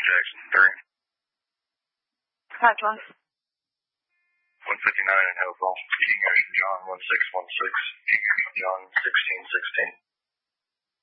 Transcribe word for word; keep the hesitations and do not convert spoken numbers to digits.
Jackson three. Five one. one fifty-nine in Hopewell. King Ocean John one six one six. King Ocean John sixteen sixteen.